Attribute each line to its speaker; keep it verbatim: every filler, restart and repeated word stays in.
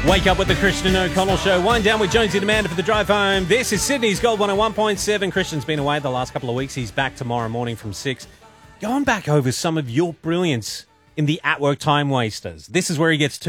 Speaker 1: Wake up with the Christian O'Connell Show. Wind down with Jonesy Demander for the drive home. This is Sydney's Gold one oh one point seven. Christian's been away the last couple of weeks. He's back tomorrow morning from six. Going back over some of your brilliance in the at-work time wasters. This is where he gets to